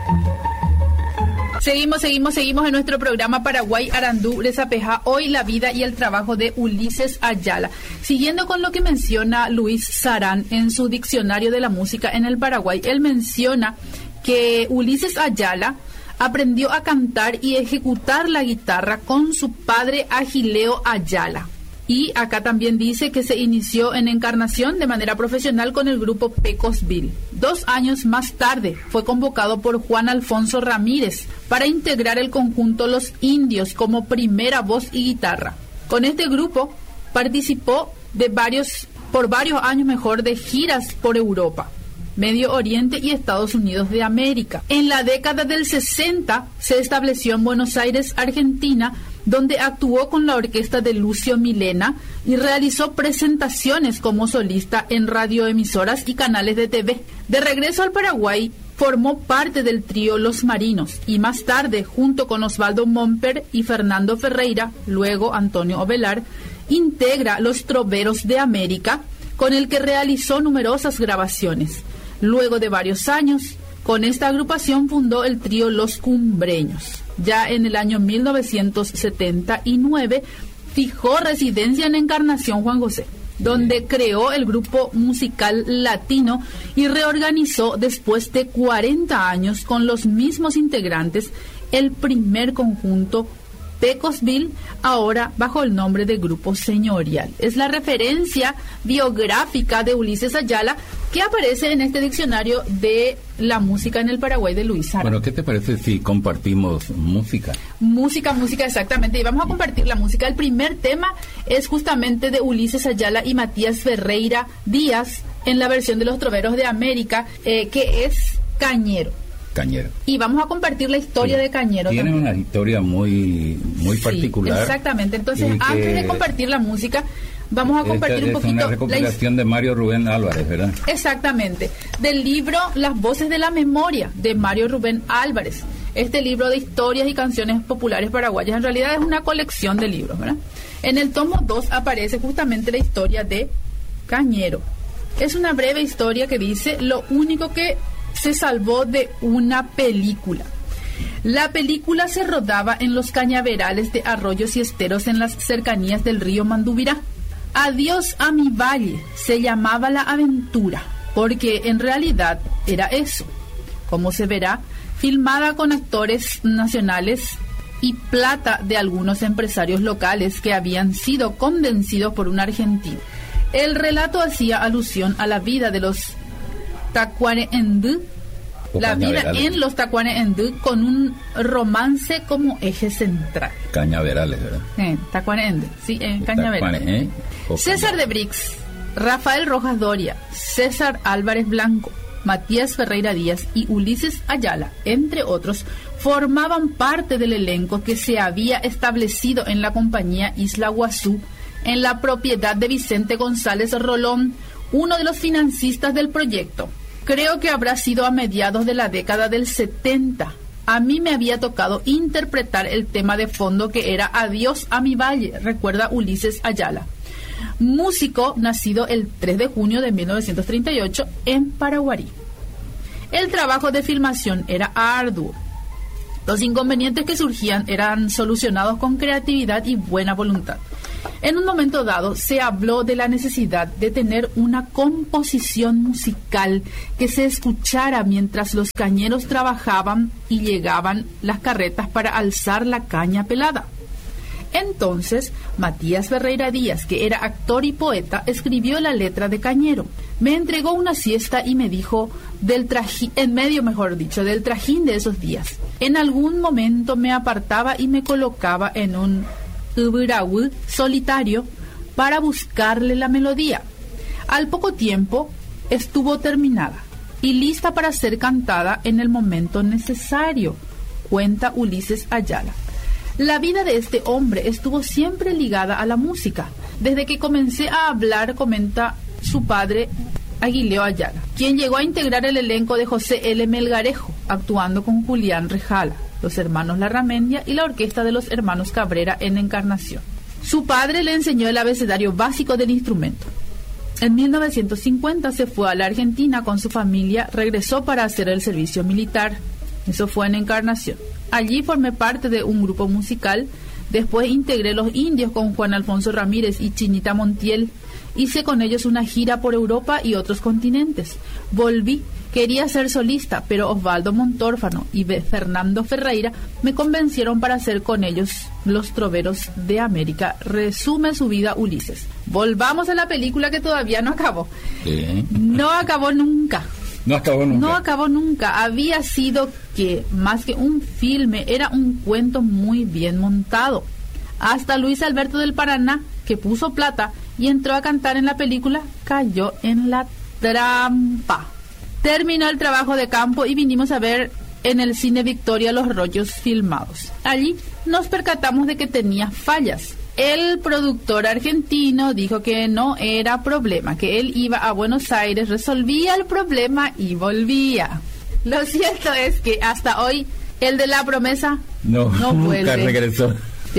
Seguimos en nuestro programa Paraguay Arandú Rezapeja. Hoy la vida y el trabajo de Ulises Ayala. Siguiendo con lo que menciona Luis Sarán en su diccionario de la música en el Paraguay, él menciona que Ulises Ayala aprendió a cantar y ejecutar la guitarra con su padre Agileo Ayala. Y acá también dice que se inició en Encarnación de manera profesional con el grupo Pecosville. 2 años más tarde fue convocado por Juan Alfonso Ramírez para integrar el conjunto Los Indios como primera voz y guitarra. Con este grupo participó por varios años de giras por Europa, Medio Oriente y Estados Unidos de América. En la década del 60 se estableció en Buenos Aires, Argentina, donde actuó con la orquesta de Lucio Milena y realizó presentaciones como solista en radioemisoras y canales de TV. De regreso al Paraguay, formó parte del trío Los Marinos y más tarde, junto con Osvaldo Momper y Fernando Ferreira, luego Antonio Ovelar, integra Los Troveros de América, con el que realizó numerosas grabaciones. Luego de varios años, con esta agrupación fundó el trío Los Cumbreños. Ya en el año 1979 fijó residencia en Encarnación Juan José, donde creó el grupo musical latino y reorganizó después de 40 años con los mismos integrantes el primer conjunto Pecosville, ahora bajo el nombre de Grupo Señorial. Es la referencia biográfica de Ulises Ayala que aparece en este diccionario de la música en el Paraguay de Luis Sarán. Bueno, ¿qué te parece si compartimos música? Música, exactamente. Y vamos a compartir la música. El primer tema es justamente de Ulises Ayala y Matías Ferreira Díaz en la versión de Los Troveros de América, que es Cañero. Y vamos a compartir la historia de Cañero. Tiene también una historia muy particular. Exactamente. Entonces, antes de compartir la música, vamos a compartir un poquito. Es una recopilación de Mario Rubén Álvarez, ¿verdad? Exactamente. Del libro Las Voces de la Memoria, de Mario Rubén Álvarez. Este libro de historias y canciones populares paraguayas, en realidad es una colección de libros, ¿verdad? En el tomo 2 aparece justamente la historia de Cañero. Es una breve historia que dice lo único que se salvó de una película. La película se rodaba en los cañaverales de arroyos y esteros en las cercanías del río Mandubirá. Adiós a mi valle se llamaba la aventura, porque en realidad era eso. Como se verá, filmada con actores nacionales y plata de algunos empresarios locales que habían sido convencidos por un argentino. El relato hacía alusión a la vida de los Tacuarembó, la vida en los Tacuarembó, con un romance como eje central. Cañaverales, ¿verdad? Tacuarembó, sí, Cañaverales. César de Brix, Rafael Rojas Doria, César Álvarez Blanco, Matías Ferreira Díaz y Ulises Ayala, entre otros, formaban parte del elenco que se había establecido en la compañía Isla Guazú, en la propiedad de Vicente González Rolón, uno de los financistas del proyecto. Creo que habrá sido a mediados de la década del 70. A mí me había tocado interpretar el tema de fondo que era Adiós a mi valle, recuerda Ulises Ayala. Músico nacido el 3 de junio de 1938 en Paraguarí. El trabajo de filmación era arduo. Los inconvenientes que surgían eran solucionados con creatividad y buena voluntad. En un momento dado se habló de la necesidad de tener una composición musical que se escuchara mientras los cañeros trabajaban y llegaban las carretas para alzar la caña pelada. Entonces, Matías Ferreira Díaz, que era actor y poeta, escribió la letra de Cañero. Me entregó una siesta y me dijo del trajín de esos días. En algún momento me apartaba y me colocaba en un ubiraú solitario para buscarle la melodía. Al poco tiempo estuvo terminada y lista para ser cantada en el momento necesario, cuenta Ulises Ayala. La vida de este hombre estuvo siempre ligada a la música. Desde que comencé a hablar, comenta su padre Agileo Ayala, quien llegó a integrar el elenco de José L. Melgarejo, actuando con Julián Rejala, los hermanos Larramendia y la orquesta de los hermanos Cabrera en Encarnación. Su padre le enseñó el abecedario básico del instrumento. En 1950 se fue a la Argentina con su familia, regresó para hacer el servicio militar Eso fue en Encarnación. Allí formé parte de un grupo musical. Después integré Los Indios con Juan Alfonso Ramírez y Chinita Montiel. Hice con ellos una gira por Europa y otros continentes. Volví. Quería ser solista, pero Osvaldo Montórfano y Fernando Ferreira me convencieron para hacer con ellos Los Troveros de América. Resume su vida Ulises. Volvamos a la película que todavía no acabó. Sí. No acabó nunca. No acabó nunca. No acabó nunca. Había sido que, más que un filme, era un cuento muy bien montado. Hasta Luis Alberto del Paraná, que puso plata y entró a cantar en la película, cayó en la trampa. Terminó el trabajo de campo y vinimos a ver en el Cine Victoria los rollos filmados. Allí nos percatamos de que tenía fallas. El productor argentino dijo que no era problema, que él iba a Buenos Aires, resolvía el problema y volvía. Lo cierto es que hasta hoy el de La Promesa no vuelve. Nunca regresó.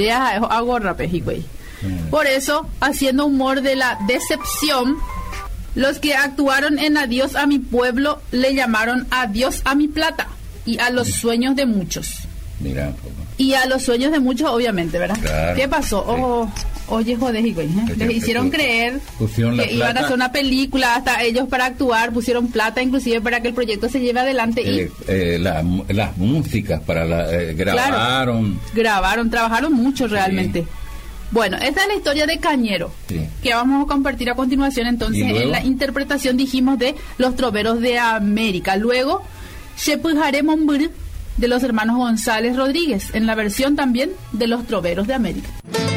Por eso, haciendo humor de la decepción, los que actuaron en Adiós a mi pueblo le llamaron Adiós a mi plata y a los sueños de muchos. Mira, y a los sueños de muchos, obviamente, ¿verdad? Claro, ¿qué pasó? Sí. Oye, joder, les hicieron creer que iban a hacer una película, hasta ellos para actuar pusieron plata, inclusive para que el proyecto se lleve adelante. Las músicas para grabaron. Claro, grabaron, trabajaron mucho realmente. Sí. Bueno, esta es la historia de Cañero, sí, que vamos a compartir a continuación. Entonces, en la interpretación dijimos de Los Troveros de América. Luego, Shepujare Mombur de los hermanos González Rodríguez, en la versión también de Los Troveros de América.